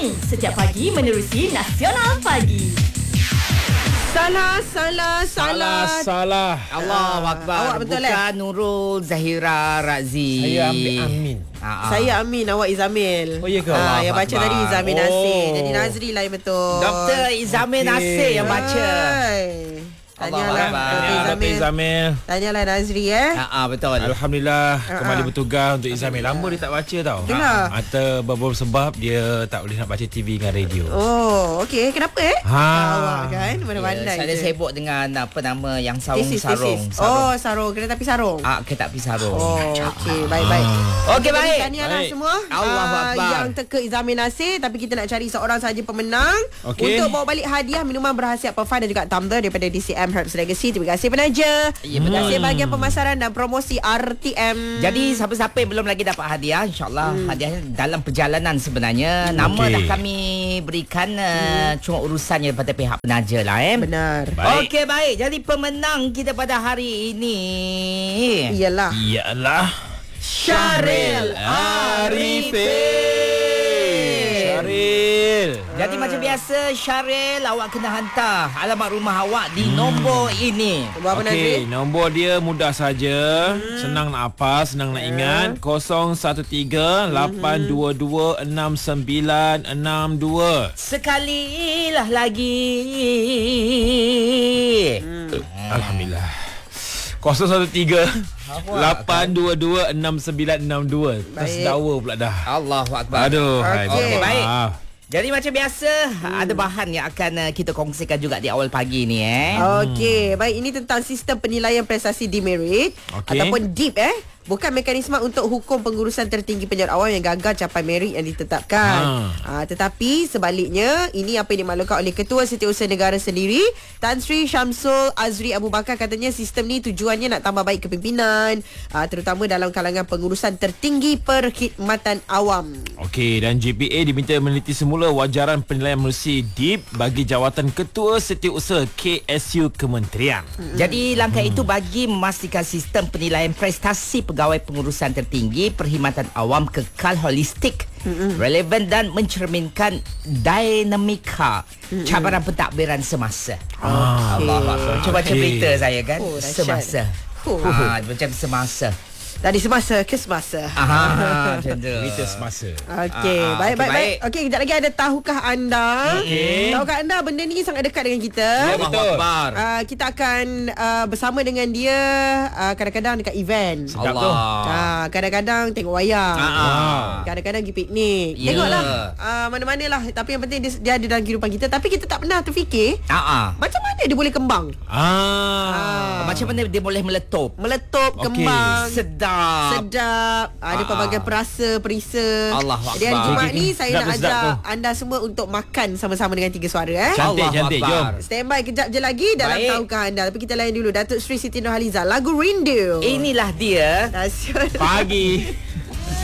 Izzamin setiap pagi menerusi Nasional Pagi. Salah. Allahu Akbar. Awak betul bukan Nurul Zahira Razi. Saya ambil Amin. Saya Amin, awak Izamil. Oh, ya ke? Yang baca Akbar. tadi Izamil Nasir. Jadi Nazri lah yang betul. Dr. Izamil Nasir yang baca. Tanyalah Allahu Dr. Izamil. Tanyalah Nazri Betul. Alhamdulillah kembali bertugas untuk Izamil. Lama dia tak baca tau. Itulah. Atau beberapa sebab dia tak boleh nak baca TV dengan radio. Oh, okey. Kenapa awak kan mana-mana Saya sibuk dengan apa nama yang Tesis. sarung. Oh, sarung. Kereta api sarung. Kereta api sarung. Oh, okey. Baik. Okey, baik. Tahniahlah Baik. semua. Allahu Akbar. Yang teka Izamil Nasir. Tapi kita nak cari seorang sahaja pemenang. Okey. Untuk bawa balik hadiah minuman berhasiat Perfan dan juga tumbler daripada DCM Herbs Legacy. Terima kasih penaja. Terima kasih bahagian pemasaran dan promosi RTM. Jadi siapa-siapa yang belum lagi dapat hadiah, insyaAllah hadiahnya dalam perjalanan sebenarnya. Nama Okey. dah kami berikan, cuma urusannya daripada pihak penaja lah. Benar. Baik. Okey, baik. Jadi pemenang kita pada hari ini Iyalah. Ialah Syaril Arifin. Syaril. Jadi macam biasa, Syaril, awak kena hantar alamat rumah awak di nombor ini. Berapa Nazri? Okey, nombor dia mudah saja. Senang nak hafal, senang nak ingat. 013-822-6962. Sekali lah lagi. Alhamdulillah. 013-822-6962. Tersedawa pula dah. Allahu Akbar. Aduh. hai, Okey. minta Baik. maaf. Jadi macam biasa, ada bahan yang akan kita kongsikan juga di awal pagi ni. Okey, baik, ini tentang sistem penilaian prestasi demerit Okey. ataupun DIP bukan mekanisme untuk hukum pengurusan tertinggi penjara awam yang gagal capai merit yang ditetapkan. Tetapi sebaliknya, ini apa yang dimaklumkan oleh Ketua Setiausaha Negara sendiri, Tan Sri Syamsul Azri Abu Bakar, katanya sistem ni tujuannya nak tambah baik kepimpinan, terutama dalam kalangan pengurusan tertinggi perkhidmatan awam. Okey, dan JPA diminta meneliti semula wajaran penilaian menerusi DIP bagi jawatan Ketua Setiausaha KSU Kementerian. Jadi langkah itu bagi memastikan sistem penilaian prestasi pegawai pengurusan tertinggi perkhidmatan awam kekal holistik, relevan dan mencerminkan dinamika cabaran pentadbiran semasa. Allah Akbar. Macam baca berita saya kan, Oh, dahsyat. semasa. Macam semasa. Tadi semasa ke semasa. Macam tu. Berita semasa. Okey, baik. Okey, kejap lagi ada tahukah anda? Tahukah anda benda ni sangat dekat dengan kita? Ya, betul. Kita akan bersama dengan dia kadang-kadang dekat event. Sedap tu. Kadang-kadang tengok wayang. Kadang-kadang pergi piknik. Ya. Tengoklah mana-mana lah. Tapi yang penting dia ada dalam kehidupan kita. Tapi kita tak pernah terfikir macam mana dia boleh kembang. Macam mana dia boleh meletup? Meletup, Okey. kembang. Sedap. Ada pelbagai perisa. Allahu Jadi hari Akbar. Jumaat ni saya nak Sedap ajak tu. anda semua untuk makan sama-sama dengan Tiga Suara. Cantik, Allahu cantik. Akbar. Jom. Stand by kejap je lagi dalam Baik. Tahukah Anda. Tapi kita layan dulu Datuk Sri Siti Nurhaliza, lagu Rindu. Inilah dia Nasional Pagi.